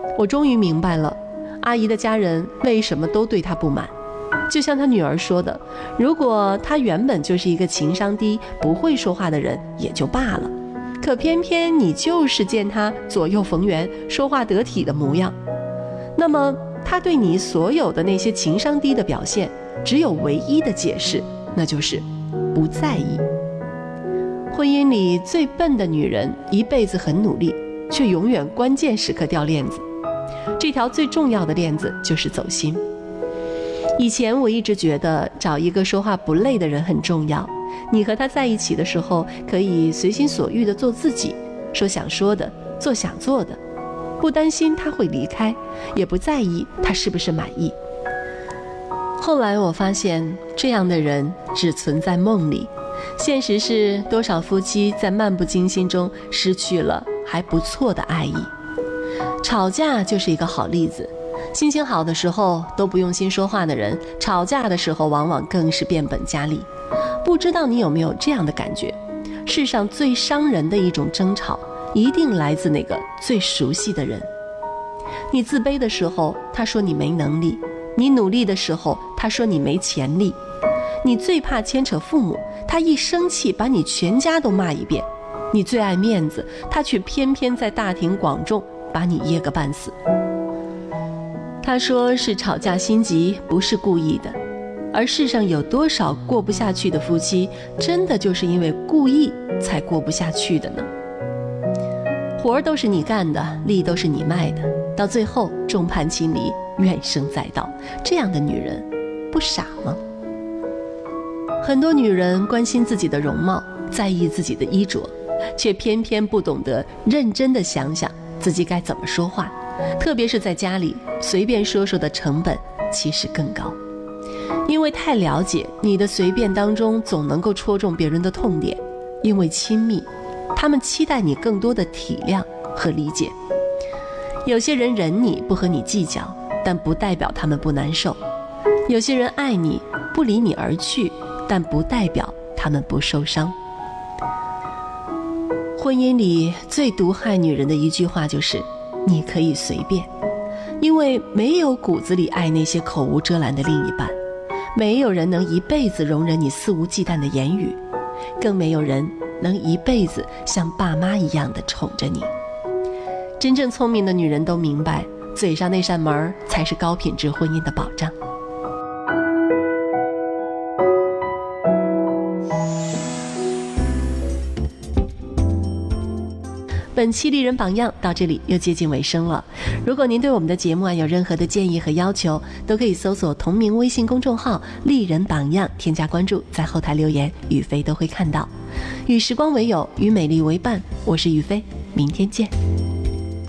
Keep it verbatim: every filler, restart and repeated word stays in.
我终于明白了，阿姨的家人为什么都对她不满。就像她女儿说的，如果她原本就是一个情商低、不会说话的人也就罢了，可偏偏你就是见她左右逢源、说话得体的模样，那么她对你所有的那些情商低的表现，只有唯一的解释，那就是不在意。婚姻里最笨的女人，一辈子很努力，却永远关键时刻掉链子。这条最重要的链子就是走心。以前我一直觉得找一个说话不累的人很重要，你和他在一起的时候，可以随心所欲地做自己，说想说的，做想做的，不担心他会离开，也不在意他是不是满意。后来我发现，这样的人只存在梦里，现实是多少夫妻在漫不经心中失去了还不错的爱意。吵架就是一个好例子，心情好的时候都不用心说话的人，吵架的时候往往更是变本加厉。不知道你有没有这样的感觉，世上最伤人的一种争吵，一定来自那个最熟悉的人。你自卑的时候，他说你没能力；你努力的时候，他说你没潜力。你最怕牵扯父母，他一生气把你全家都骂一遍。你最爱面子，他却偏偏在大庭广众把你噎个半死。他说是吵架心急，不是故意的。而世上有多少过不下去的夫妻，真的就是因为故意才过不下去的呢？活儿都是你干的，力都是你卖的，到最后众叛亲离，怨声载道，这样的女人不傻吗？很多女人关心自己的容貌，在意自己的衣着，却偏偏不懂得认真地想想自己该怎么说话，特别是在家里，随便说说的成本其实更高。因为太了解，你的随便当中总能够戳中别人的痛点；因为亲密，他们期待你更多的体谅和理解。有些人忍你不和你计较，但不代表他们不难受；有些人爱你不离你而去，但不代表他们不受伤。婚姻里最毒害女人的一句话就是你可以随便，因为没有骨子里爱那些口无遮拦的另一半，没有人能一辈子容忍你肆无忌惮的言语，更没有人能一辈子像爸妈一样的宠着你。真正聪明的女人都明白，嘴上那扇门才是高品质婚姻的保障。本期丽人榜样到这里又接近尾声了，如果您对我们的节目啊有任何的建议和要求，都可以搜索同名微信公众号丽人榜样，添加关注，在后台留言，宇飞都会看到。与时光为友，与美丽为伴，我是宇飞，明天见。